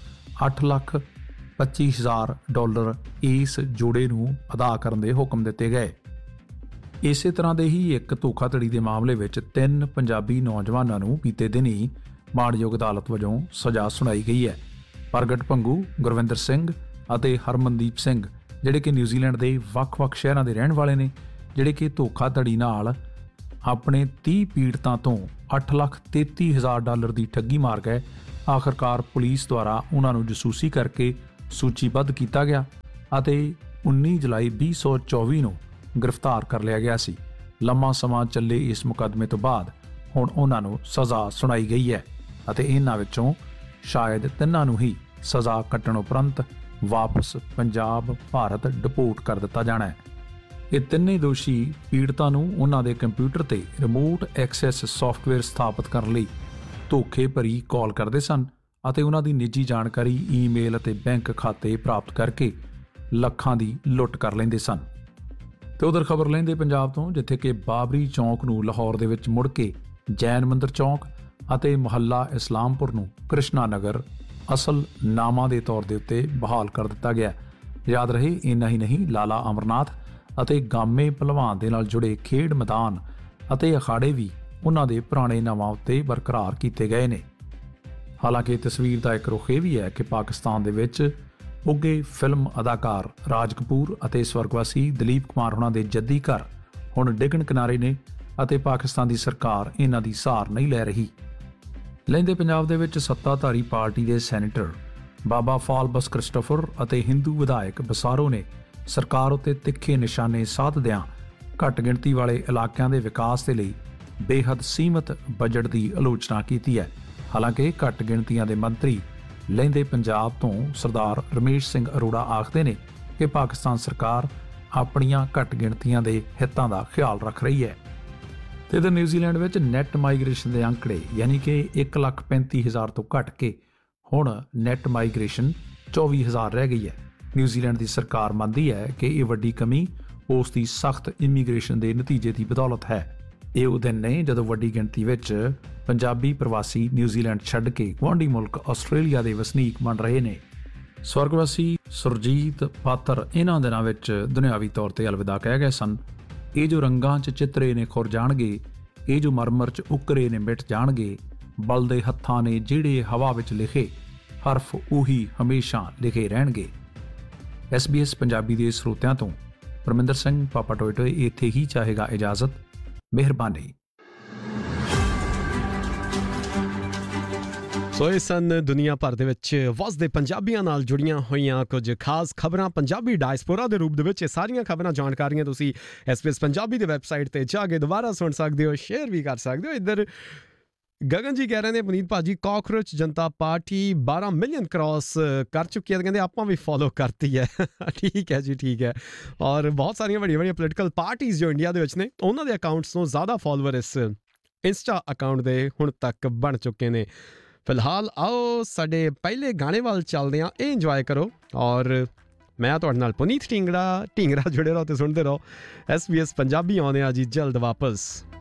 $8,25,000 ਇਸ ਜੋੜੇ ਨੂੰ ਅਦਾ ਕਰਨ ਦੇ ਹੁਕਮ ਦਿੱਤੇ ਗਏ। ਇਸੇ ਤਰ੍ਹਾਂ ਦੇ ਹੀ ਇੱਕ ਧੋਖਾਧੜੀ ਦੇ ਮਾਮਲੇ ਵਿੱਚ 3 ਪੰਜਾਬੀ ਨੌਜਵਾਨਾਂ ਨੂੰ ਬੀਤੇ ਦਿਨੀ ਮਾਣਯੋਗ ਅਦਾਲਤ ਵਜੋਂ ਸਜ਼ਾ ਸੁਣਾਈ ਗਈ ਹੈ। ਪ੍ਰਗਟ ਭੰਗੂ, ਗੁਰਵਿੰਦਰ ਸਿੰਘ ਅਤੇ ਹਰਮਨਦੀਪ ਸਿੰਘ, ਜਿਹੜੇ ਕਿ ਨਿਊਜ਼ੀਲੈਂਡ ਦੇ ਵੱਖ-ਵੱਖ ਸ਼ਹਿਰਾਂ ਦੇ ਰਹਿਣ ਵਾਲੇ ਨੇ, ਜਿਹੜੇ ਕਿ ਧੋਖਾਧੜੀ ਨਾਲ ਆਪਣੇ 30 ਪੀੜਤਾਂ ਤੋਂ $8,33,000 ਦੀ ਠੱਗੀ ਮਾਰ ਗਏ। ਆਖਰਕਾਰ ਪੁਲਿਸ ਦੁਆਰਾ ਉਹਨਾਂ ਨੂੰ ਜਸੂਸੀ ਕਰਕੇ ਸੂਚੀਬੱਧ ਕੀਤਾ ਗਿਆ ਅਤੇ 19 ਜੁਲਾਈ 2024 ਨੂੰ ਗ੍ਰਿਫਤਾਰ ਕਰ ਲਿਆ ਗਿਆ ਸੀ। ਲੰਮਾ ਸਮਾਂ ਚੱਲੇ ਇਸ ਮੁਕੱਦਮੇ ਤੋਂ ਬਾਅਦ ਹੁਣ ਉਹਨਾਂ ਨੂੰ ਸਜ਼ਾ ਸੁਣਾਈ ਗਈ ਹੈ ਅਤੇ ਇਹਨਾਂ ਵਿੱਚੋਂ ਸ਼ਾਇਦ 3 ਨੂੰ ਹੀ ਸਜ਼ਾ ਕੱਟਣ ਉਪਰੰਤ ਵਾਪਸ ਪੰਜਾਬ, ਭਾਰਤ ਡਿਪੋਰਟ ਕਰ ਦਿੱਤਾ ਜਾਣਾ ਹੈ। ਇਹ ਤਿੰਨੇ ਦੋਸ਼ੀ ਪੀੜਤਾਂ ਨੂੰ ਉਹਨਾਂ ਦੇ ਕੰਪਿਊਟਰ ਤੇ ਰਿਮੋਟ ਐਕਸੈਸ ਸੌਫਟਵੇਅਰ ਸਥਾਪਿਤ ਕਰਨ ਲਈ ਧੋਖੇ ਭਰੀ ਕਾਲ ਕਰਦੇ ਸਨ ਅਤੇ ਉਹਨਾਂ ਦੀ ਨਿੱਜੀ ਜਾਣਕਾਰੀ, ਈਮੇਲ ਅਤੇ ਬੈਂਕ ਖਾਤੇ ਪ੍ਰਾਪਤ ਕਰਕੇ ਲੱਖਾਂ ਦੀ ਲੁੱਟ ਕਰ ਲੈਂਦੇ ਸਨ। ਤੇ ਉਧਰ ਖਬਰ ਲੈਂਦੇ ਪੰਜਾਬ ਤੋਂ, ਜਿੱਥੇ ਕਿ ਬਾਬਰੀ ਚੌਂਕ ਨੂੰ ਲਾਹੌਰ ਦੇ ਵਿੱਚ ਮੁੜ ਕੇ ਜੈਨ ਮੰਦਰ ਚੌਂਕ ਅਤੇ ਮੁਹੱਲਾ ਇਸਲਾਮਪੁਰ ਨੂੰ ਕ੍ਰਿਸ਼ਨਾ ਨਗਰ ਅਸਲ ਨਾਮਾਂ ਦੇ ਤੌਰ ਦੇ ਉੱਤੇ ਬਹਾਲ ਕਰ ਦਿੱਤਾ ਗਿਆ। ਯਾਦ ਰਹੇ, ਇੰਨਾ ਹੀ ਨਹੀਂ, ਲਾਲਾ ਅਮਰਨਾਥ ਅਤੇ ਗਾਮੇ ਭਲਵਾਨ ਦੇ ਨਾਲ ਜੁੜੇ ਖੇਡ ਮੈਦਾਨ ਅਤੇ ਅਖਾੜੇ ਵੀ ਉਹਨਾਂ ਦੇ ਪੁਰਾਣੇ ਨਾਵਾਂ ਉੱਤੇ ਬਰਕਰਾਰ ਕੀਤੇ ਗਏ ਨੇ। ਹਾਲਾਂਕਿ ਤਸਵੀਰ ਦਾ ਇੱਕ ਰੁਖ ਇਹ ਵੀ ਹੈ ਕਿ ਪਾਕਿਸਤਾਨ ਦੇ ਵਿੱਚ ਉੱਘੇ ਫਿਲਮ ਅਦਾਕਾਰ ਰਾਜ ਕਪੂਰ ਅਤੇ ਸਵਰਗਵਾਸੀ ਦਲੀਪ ਕੁਮਾਰ ਹੋਣਾ ਦੇ ਜੱਦੀ ਘਰ ਹੁਣ ਡਿੱਗਣ ਕਿਨਾਰੇ ਨੇ ਅਤੇ ਪਾਕਿਸਤਾਨ ਦੀ ਸਰਕਾਰ ਇਹਨਾਂ ਦੀ ਸਹਾਰ ਨਹੀਂ ਲੈ ਰਹੀ। ਲਹਿੰਦੇ ਪੰਜਾਬ ਦੇ ਵਿੱਚ ਸੱਤਾਧਾਰੀ ਪਾਰਟੀ ਦੇ ਸੈਨੇਟਰ ਬਾਬਾ ਫਾਲਬਸ ਕ੍ਰਿਸਟੋਫਰ ਅਤੇ ਹਿੰਦੂ ਵਿਧਾਇਕ ਬਸਾਰੋ ਨੇ ਸਰਕਾਰ ਉੱਤੇ ਤਿੱਖੇ ਨਿਸ਼ਾਨੇ ਸਾਧਦਿਆਂ ਘੱਟ ਗਿਣਤੀ ਵਾਲੇ ਇਲਾਕਿਆਂ ਦੇ ਵਿਕਾਸ ਦੇ ਲਈ ਬੇਹੱਦ ਸੀਮਤ ਬਜਟ ਦੀ ਆਲੋਚਨਾ ਕੀਤੀ ਹੈ। ਹਾਲਾਂਕਿ ਘੱਟ ਗਿਣਤੀਆਂ ਦੇ ਮੰਤਰੀ ਲਹਿੰਦੇ ਪੰਜਾਬ ਤੋਂ ਸਰਦਾਰ ਰਮੇਸ਼ ਸਿੰਘ ਅਰੋੜਾ ਆਖਦੇ ਨੇ ਕਿ ਪਾਕਿਸਤਾਨ ਸਰਕਾਰ ਆਪਣੀਆਂ ਘੱਟ ਗਿਣਤੀਆਂ ਦੇ ਹਿੱਤਾਂ ਦਾ ਖਿਆਲ ਰੱਖ ਰਹੀ ਹੈ। ਤੇ ਇਧਰ ਨਿਊਜ਼ੀਲੈਂਡ ਵਿੱਚ ਨੈੱਟ ਮਾਈਗ੍ਰੇਸ਼ਨ ਦੇ ਅੰਕੜੇ ਯਾਨੀ ਕਿ 1,35,000 ਤੋਂ ਘੱਟ ਕੇ ਹੁਣ ਨੈੱਟ ਮਾਈਗ੍ਰੇਸ਼ਨ 24,000 ਰਹਿ ਗਈ ਹੈ। ਨਿਊਜ਼ੀਲੈਂਡ ਦੀ ਸਰਕਾਰ ਮੰਨਦੀ ਹੈ ਕਿ ਇਹ ਵੱਡੀ ਕਮੀ ਉਸ ਦੀ ਸਖਤ ਇਮੀਗ੍ਰੇਸ਼ਨ ਦੇ ਨਤੀਜੇ ਦੀ ਬਦੌਲਤ ਹੈ। ਇਹ ਉਹ ਦਿਨ ਨੇ ਜਦੋਂ ਵੱਡੀ ਗਿਣਤੀ ਵਿੱਚ ਪੰਜਾਬੀ ਪ੍ਰਵਾਸੀ ਨਿਊਜ਼ੀਲੈਂਡ ਛੱਡ ਕੇ ਗੁਆਂਢੀ ਮੁਲਕ ਆਸਟ੍ਰੇਲੀਆ ਦੇ ਵਸਨੀਕ ਬਣ ਰਹੇ ਨੇ। ਸਵਰਗਵਾਸੀ ਸੁਰਜੀਤ ਪਾਤਰ ਇਹਨਾਂ ਦਿਨਾਂ ਵਿੱਚ ਦੁਨਿਆਵੀ ਤੌਰ ਤੇ ਅਲਵਿਦਾ ਕਹਿ ਗਏ ਸਨ। ਇਹ ਜੋ ਰੰਗਾਂ 'ਚ ਚਿੱਤਰੇ ਨੇ ਖੁਰ ਜਾਣਗੇ, ਇਹ ਜੋ ਮਰਮਰ 'ਚ ਉੱਕਰੇ ਨੇ ਮਿਟ ਜਾਣਗੇ, ਬਲਦੇ ਹੱਥਾਂ ਨੇ ਜਿਹੜੇ ਹਵਾ ਵਿੱਚ ਲਿਖੇ ਹਰਫ ਉਹੀ ਹਮੇਸ਼ਾ ਲਿਖੇ ਰਹਿਣਗੇ। SBS ਪੰਜਾਬੀ ਦੇ ਸਰੋਤਿਆਂ ਤੋਂ ਪਰਮਿੰਦਰ ਸਿੰਘ ਪਾਪਾ ਟੋਇਟੋਏ ਇੱਥੇ ਹੀ ਚਾਹੇਗਾ ਇਜਾਜ਼ਤ। ਮਿਹਰਬਾਨੀ। ਸੋ ਇਹ ਸਨ ਦੁਨੀਆ ਭਰ ਦੇ ਵਿੱਚ ਵਸਦੇ ਪੰਜਾਬੀਆਂ ਨਾਲ ਜੁੜੀਆਂ ਹੋਈਆਂ ਕੁਝ ਖਾਸ ਖਬਰਾਂ ਪੰਜਾਬੀ ਡਾਇਸਪੋਰਾ ਦੇ ਰੂਪ ਦੇ ਵਿੱਚ। ਇਹ ਸਾਰੀਆਂ ਖਬਰਾਂ, ਜਾਣਕਾਰੀਆਂ ਤੁਸੀਂ SBS ਪੰਜਾਬੀ ਦੀ ਵੈਬਸਾਈਟ ਤੇ ਜਾ ਕੇ ਦੁਬਾਰਾ ਸੁਣ ਸਕਦੇ ਹੋ, ਸ਼ੇਅਰ ਵੀ ਕਰ ਸਕਦੇ ਹੋ। ਇੱਧਰ ਗਗਨ ਜੀ ਕਹਿ ਰਹੇ ਨੇ, ਪੁਨੀਤ ਭਾਜੀ ਕਾਕਰੋਚ ਜਨਤਾ ਪਾਰਟੀ 12 ਮਿਲੀਅਨ ਕ੍ਰਾਸ ਕਰ ਚੁੱਕੀ ਹੈ, ਕਹਿੰਦੇ ਆਪਾਂ ਵੀ ਫੋਲੋ ਕਰਤੀ ਹੈ। ਠੀਕ ਹੈ ਜੀ, ਠੀਕ ਹੈ। ਔਰ ਬਹੁਤ ਸਾਰੀਆਂ ਵੱਡੀਆਂ ਵੱਡੀਆਂ ਪੋਲੀਟੀਕਲ ਪਾਰਟੀਆਂ ਜੋ ਇੰਡੀਆ ਦੇ ਵਿੱਚ ਨੇ, ਉਹਨਾਂ ਦੇ ਅਕਾਊਂਟਸ ਤੋਂ ਜ਼ਿਆਦਾ ਫੋਲੋਵਰ ਇਸ ਇੰਸਟਾ ਅਕਾਊਂਟ ਦੇ ਹੁਣ ਤੱਕ ਬਣ ਚੁੱਕੇ ਨੇ। ਫਿਲਹਾਲ ਆਓ ਸਾਡੇ ਪਹਿਲੇ ਗਾਣੇ ਵੱਲ ਚੱਲਦੇ ਹਾਂ, ਇਹ ਇੰਜੋਏ ਕਰੋ। ਔਰ ਮੈਂ ਤੁਹਾਡੇ ਨਾਲ ਪੁਨੀਤ ਢੀਂਗਰਾ ਜੁੜੇ ਰਹੋ ਤੇ ਸੁਣਦੇ ਰਹੋ SBS ਪੰਜਾਬੀ। ਆਉਂਦੇ ਆ ਜੀ ਜਲਦ ਵਾਪਸ।